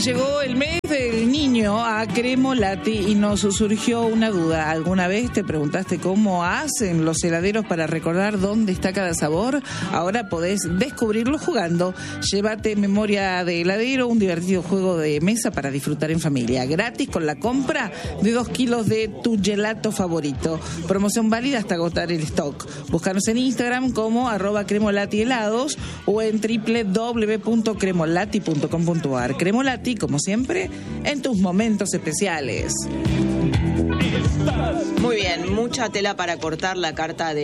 Llegó el mes del niño a Cremolati y nos surgió una duda. ¿Alguna vez te preguntaste cómo hacen los heladeros para recordar dónde está cada sabor? Ahora podés descubrirlo jugando. Llévate Memoria de Heladero, un divertido juego de mesa para disfrutar en familia. Gratis con la compra de 2 kilos de tu gelato favorito. Promoción válida hasta agotar el stock. Búscanos en Instagram como @cremolati-helados o en www.cremolati.com.ar. Cremolati, como siempre, en tus momentos especiales. Muy bien, mucha tela para cortar la carta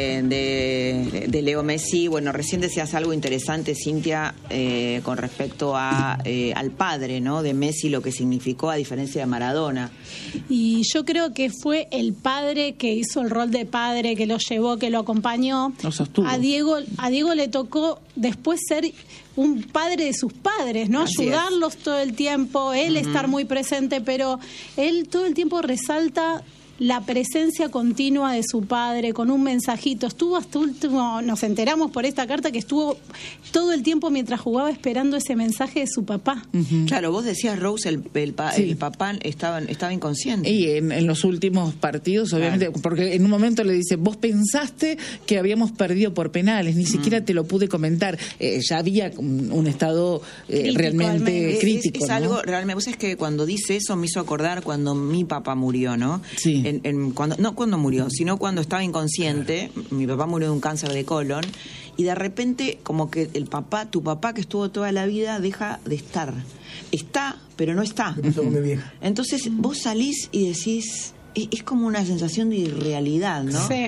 de Leo Messi. Bueno, recién decías algo interesante, Cintia, con respecto al padre, ¿no? De Messi, lo que significó a diferencia de Maradona. Y yo creo que fue el padre que hizo el rol de padre, que lo llevó, que lo acompañó. Lo sostuvo. A Diego le tocó después ser un padre de sus padres, ¿no? Así ayudarlos todo el tiempo, él estar muy presente, pero él todo el tiempo resalta la presencia continua de su padre con un mensajito. Estuvo hasta último, nos enteramos por esta carta que estuvo todo el tiempo mientras jugaba esperando ese mensaje de su papá. Claro, vos decías, Rose, el papá estaba inconsciente. Y en los últimos partidos, obviamente, porque en un momento le dice, vos pensaste que habíamos perdido por penales, ni siquiera te lo pude comentar. Ya había un estado realmente crítico. Es algo, realmente, vos sabés que cuando dice eso me hizo acordar cuando mi papá murió, ¿no? Sí. No cuando murió, sino cuando estaba inconsciente. Mi papá murió de un cáncer de colon y de repente como que tu papá que estuvo toda la vida deja de estar. Está, pero no está. Entonces vos salís y decís, es como una sensación de irrealidad, ¿no? Sí.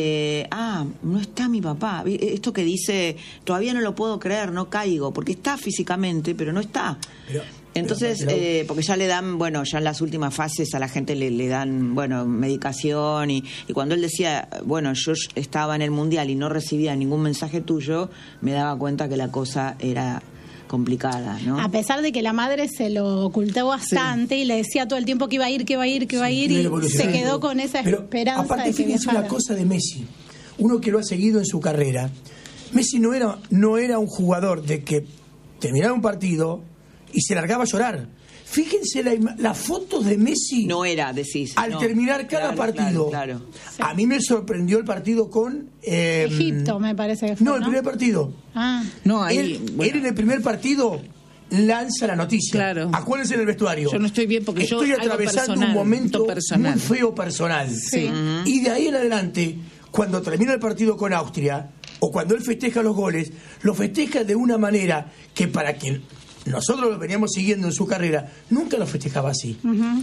No está mi papá. Esto que dice, todavía no lo puedo creer, no caigo, porque está físicamente, pero no está. Entonces, porque ya le dan, ya en las últimas fases a la gente le dan, medicación y cuando él decía, yo estaba en el Mundial y no recibía ningún mensaje tuyo, me daba cuenta que la cosa era complicada, ¿no? A pesar de que la madre se lo ocultó bastante y le decía todo el tiempo que iba a ir, y se quedó con esa esperanza. Aparte, de que fíjense viajara. una cosa de Messi, uno que lo ha seguido en su carrera. Messi no era un jugador de que terminaba un partido y se largaba a llorar. Fíjense las fotos de Messi. No era, decís. Al terminar cada partido. Claro. Sí. A mí me sorprendió el partido con Egipto, me parece que fue, el primer partido. No, ahí, Él en el primer partido lanza la noticia. Claro. Acuérdense en el vestuario. Yo no estoy bien porque estoy atravesando un momento muy feo personal. Sí. Y de ahí en adelante, cuando termina el partido con Austria, o cuando él festeja los goles, lo festeja de una manera que para quien nosotros lo veníamos siguiendo en su carrera, nunca lo festejaba así.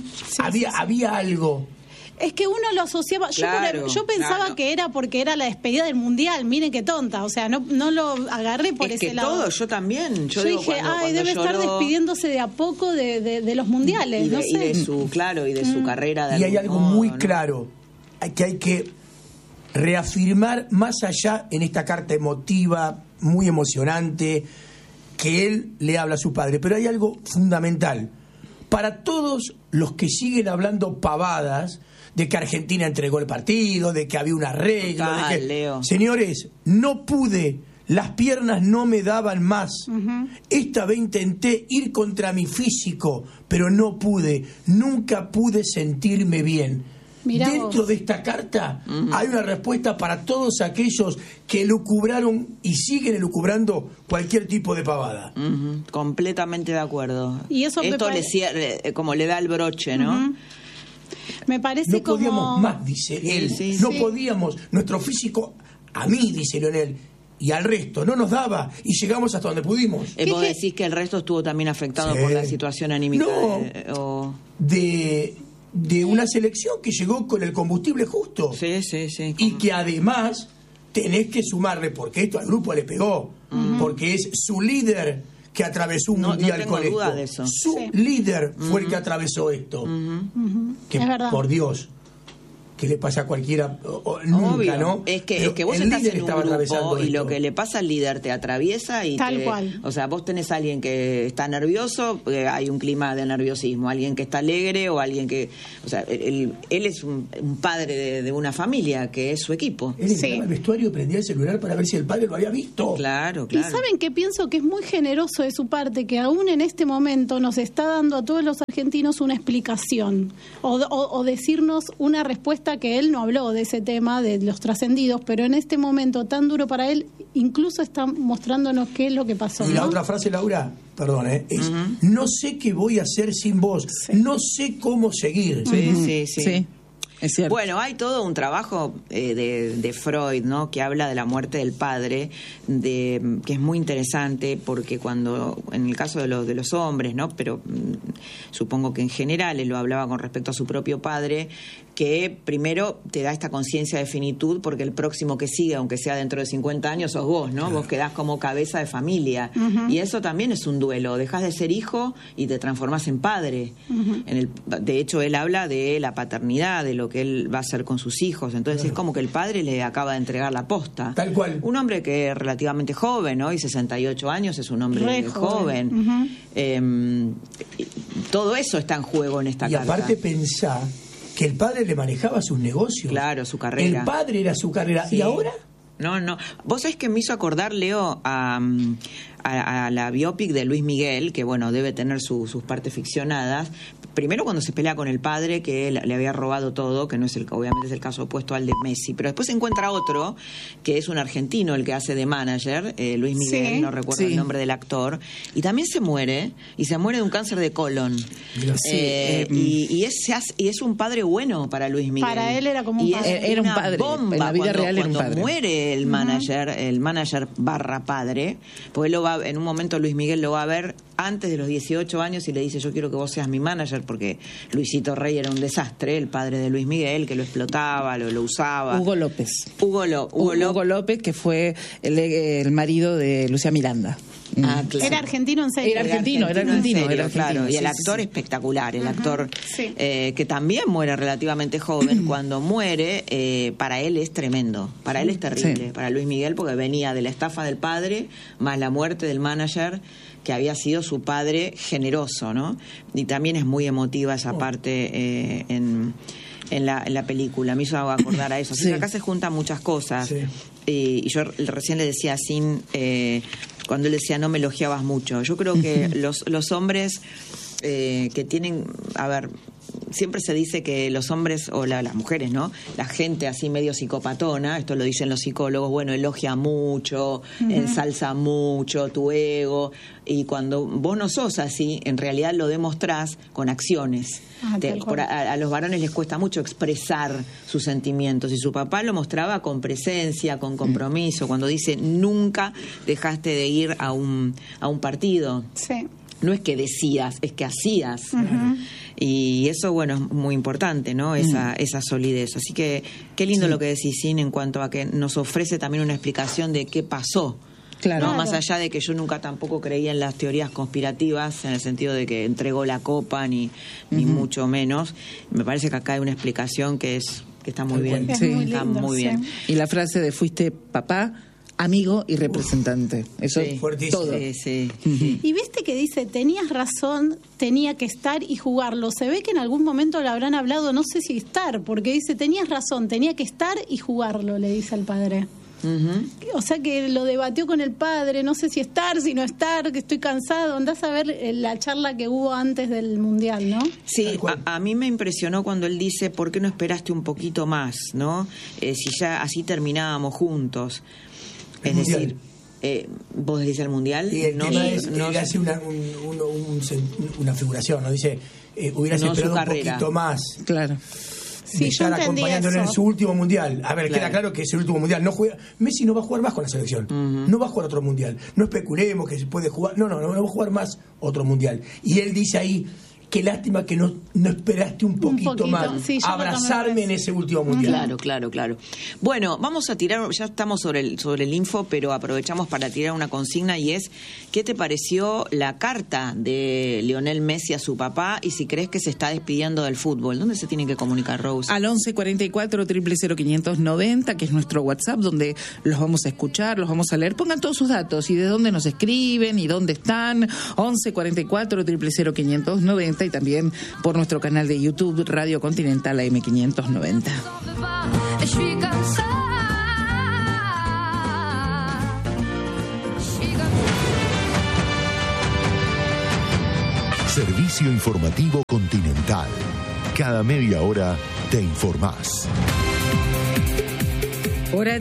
Había algo. Es que uno lo asociaba, yo pensaba que era porque era la despedida del Mundial, miren qué tonta, o sea, no lo agarré por ese lado. Todo, yo también. Yo dije, cuando debe estar despidiéndose de a poco de los mundiales, no sé. Y de su carrera. Y hay algo muy claro, que hay que reafirmar más allá en esta carta emotiva, muy emocionante, que él le habla a su padre, pero hay algo fundamental. Para todos los que siguen hablando pavadas de que Argentina entregó el partido, de que había un arreglo, Leo. Señores, no pude, las piernas no me daban más. Esta vez intenté ir contra mi físico, pero no pude, nunca pude sentirme bien. Mirá Dentro vos. de esta carta hay una respuesta para todos aquellos que elucubraron y siguen elucubrando cualquier tipo de pavada. Completamente de acuerdo. Y eso esto como le da el broche, ¿no? Me parece no podíamos más, dice él. No podíamos. Nuestro físico, a mí, dice Leonel, y al resto, no nos daba. Y llegamos hasta donde pudimos. ¿Vos decís que el resto estuvo también afectado por la situación anímica? De una selección que llegó con el combustible justo. Sí. Y que además tenés que sumarle, porque esto al grupo le pegó, porque es su líder que atravesó un mundial con esto. Duda de eso. Su líder fue el que atravesó esto. Que, es verdad. por Dios, que le pasa a cualquiera, nunca, obvio. ¿no? Es que vos estás en un grupo y lo que le pasa al líder te atraviesa y tal cual. O sea, vos tenés a alguien que está nervioso, hay un clima de nerviosismo, alguien que está alegre o alguien que, o sea, él es un padre de una familia que es su equipo. Él entraba al vestuario, prendía el celular para ver si el padre lo había visto. Claro. Y ¿saben qué? Pienso que es muy generoso de su parte que aún en este momento nos está dando a todos los argentinos una explicación o decirnos una respuesta que él no habló de ese tema de los trascendidos, pero en este momento tan duro para él, incluso está mostrándonos qué es lo que pasó. Y la otra frase, Laura, perdón, es no sé qué voy a hacer sin vos, no sé cómo seguir. Sí. Es cierto. Bueno, hay todo un trabajo de Freud, ¿no? Que habla de la muerte del padre, que es muy interesante porque cuando, en el caso de los hombres, ¿no? Pero supongo que en general él lo hablaba con respecto a su propio padre, que primero te da esta conciencia de finitud porque el próximo que sigue, aunque sea dentro de 50 años, sos vos, ¿no? Vos quedás como cabeza de familia. Y eso también es un duelo. Dejás de ser hijo y te transformás en padre. De hecho, él habla de la paternidad, de lo que él va a hacer con sus hijos. Entonces es como que el padre le acaba de entregar la posta. Tal cual. Un hombre que es relativamente joven, ¿no? Y 68 años es un hombre joven. Todo eso está en juego en esta carta. Y aparte pensá que el padre le manejaba sus negocios. Claro, su carrera. El padre era su carrera. Sí. ¿Y ahora? No. Vos sabés que me hizo acordar, Leo, a la biopic de Luis Miguel, que bueno, debe tener sus partes ficcionadas. Primero cuando se pelea con el padre, que le había robado todo, que no es obviamente es el caso opuesto al de Messi, pero después se encuentra otro, que es un argentino, el que hace de manager, Luis Miguel, no recuerdo el nombre del actor, y también se muere de un cáncer de colon. Y es un padre bueno para Luis Miguel. Para él era como un padre. Era un padre. Bomba en la vida real era un padre. Cuando muere el manager / padre, pues en un momento Luis Miguel lo va a ver antes de los 18 años y le dice: yo quiero que vos seas mi manager, porque Luisito Rey era un desastre, el padre de Luis Miguel, que lo explotaba, lo usaba. Hugo López. Hugo López, que fue el marido de Lucía Miranda. Claro. Era argentino en serio. Era argentino, claro. Y el actor espectacular, el actor que también muere relativamente joven. Cuando muere, para él es tremendo, para él es terrible, para Luis Miguel, porque venía de la estafa del padre, más la muerte del manager, que había sido su padre generoso, ¿no? Y también es muy emotiva esa parte en la película. Me hizo acordar a eso. Así que acá se juntan muchas cosas. Y yo recién le decía a Sin, cuando él decía no me elogiabas mucho. Yo creo que los hombres que tienen, a ver, siempre se dice que los hombres o las mujeres, ¿no? La gente así medio psicopatona, esto lo dicen los psicólogos, bueno, elogia mucho, ensalza mucho tu ego, y cuando vos no sos así, en realidad lo demostrás con acciones. A los varones les cuesta mucho expresar sus sentimientos, y su papá lo mostraba con presencia, con compromiso, cuando dice nunca dejaste de ir a un partido. Sí. No es que decías, es que hacías. Y eso, bueno, es muy importante, ¿no? Esa solidez. Así que qué lindo lo que decís, Sin, en cuanto a que nos ofrece también una explicación de qué pasó. Claro. ¿No? Más allá de que yo nunca tampoco creía en las teorías conspirativas, en el sentido de que entregó la copa, ni mucho menos. Me parece que acá hay una explicación que está muy bien. Está muy bien. Y la frase de fuiste papá, amigo y representante. Eso es todo. Sí. Y viste que dice, tenías razón, tenía que estar y jugarlo. Se ve que en algún momento le habrán hablado, no sé si estar, porque dice, tenías razón, tenía que estar y jugarlo, le dice al padre. O sea que lo debatió con el padre, no sé si estar, si no estar, que estoy cansado. Andás a ver la charla que hubo antes del Mundial, ¿no? Sí, a mí me impresionó cuando él dice, ¿por qué no esperaste un poquito más, no? Si ya así terminábamos juntos. Es decir, vos decís el Mundial. Y el tema es, él hace una figuración, ¿no? Dice, hubieras esperado un poquito más. Claro. De estar acompañándole en su último Mundial. A ver, queda claro que es el último Mundial. Messi no va a jugar más con la selección. No va a jugar otro Mundial. No especulemos que se puede jugar. No va a jugar más otro Mundial. Y él dice ahí, qué lástima que no esperaste un poquito más. Sí, abrazarme en ese último mundial. Claro. Bueno, vamos a tirar, ya estamos sobre el info, pero aprovechamos para tirar una consigna, y es, ¿qué te pareció la carta de Lionel Messi a su papá, y si crees que se está despidiendo del fútbol? ¿Dónde se tienen que comunicar, Rose? Al 1144-000-590, que es nuestro WhatsApp, donde los vamos a escuchar, los vamos a leer. Pongan todos sus datos y de dónde nos escriben y dónde están. 1144-000-590, y también por nuestro canal de YouTube Radio Continental AM590. Servicio informativo Continental. Cada media hora te informás. Hora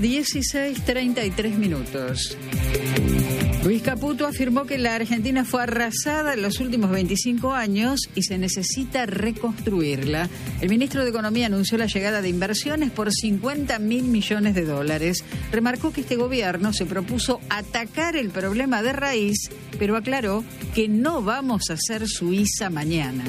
16:33. Luis Caputo afirmó que la Argentina fue arrasada en los últimos 25 años y se necesita reconstruirla. El ministro de Economía anunció la llegada de inversiones por $50.000 millones. Remarcó que este gobierno se propuso atacar el problema de raíz, pero aclaró que no vamos a ser Suiza mañana.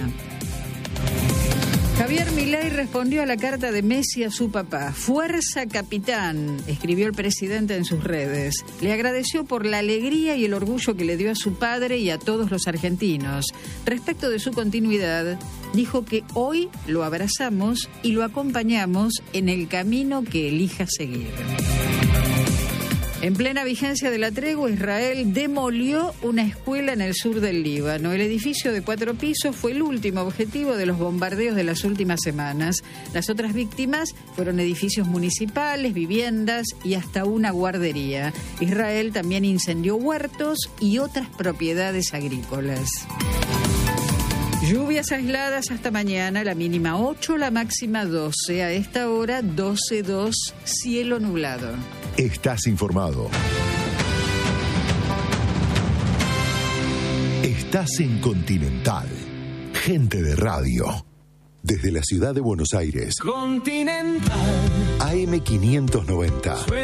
Javier Milei respondió a la carta de Messi a su papá. Fuerza capitán, escribió el presidente en sus redes. Le agradeció por la alegría y el orgullo que le dio a su padre y a todos los argentinos. Respecto de su continuidad, dijo que hoy lo abrazamos y lo acompañamos en el camino que elija seguir. En plena vigencia de la tregua, Israel demolió una escuela en el sur del Líbano. El edificio de 4 pisos fue el último objetivo de los bombardeos de las últimas semanas. Las otras víctimas fueron edificios municipales, viviendas y hasta una guardería. Israel también incendió huertos y otras propiedades agrícolas. Lluvias aisladas hasta mañana, la mínima 8, la máxima 12. A esta hora 12:02, cielo nublado. Estás informado. Estás en Continental. Gente de radio. Desde la ciudad de Buenos Aires. Continental. AM590.